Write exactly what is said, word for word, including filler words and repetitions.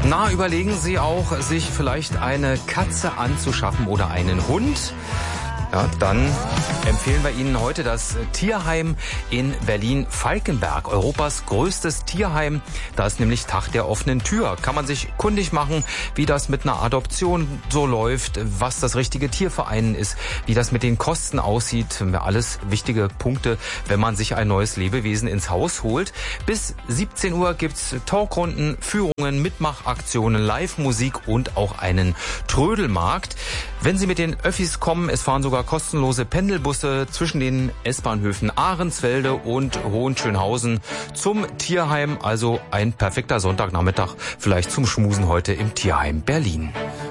Na, überlegen Sie auch, sich vielleicht eine Katze anzuschaffen oder einen Hund? Ja, dann empfehlen wir Ihnen heute das Tierheim in Berlin-Falkenberg, Europas größtes Tierheim. Da ist nämlich Tag der offenen Tür. Kann man sich kundig machen, wie das mit einer Adoption so läuft, was das richtige Tier für einen ist, wie das mit den Kosten aussieht. Alles wichtige Punkte, wenn man sich ein neues Lebewesen ins Haus holt. Bis siebzehn Uhr gibt's Talkrunden, Führungen, Mitmachaktionen, Live-Musik und auch einen Trödelmarkt. Wenn Sie mit den Öffis kommen, es fahren sogar kostenlose Pendelbusse zwischen den S-Bahnhöfen Ahrensfelde und Hohenschönhausen zum Tierheim. Also ein perfekter Sonntagnachmittag, vielleicht zum Schmusen heute im Tierheim Berlin.